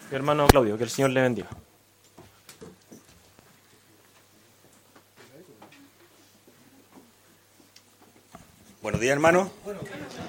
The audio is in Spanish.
Mi hermano Claudio, que el Señor le bendiga. Buenos días, hermano.